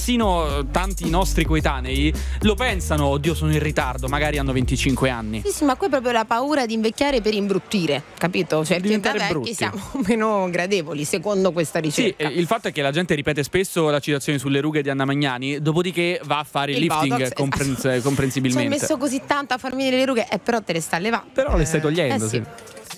persino tanti nostri coetanei lo pensano: oddio, sono in ritardo, magari hanno 25 anni. Sì, ma qui è proprio la paura di invecchiare per imbruttire, capito? Cioè, Diventare da vecchi brutti. siamo meno gradevoli, secondo questa ricerca. Sì, il fatto è che la gente ripete spesso la citazione sulle rughe di Anna Magnani, dopodiché va a fare il lifting Botox, esatto. Ci hai comprensibilmente. messo così tanto a farmi le rughe, però te le sta levando. Però le stai togliendo, sì. sì.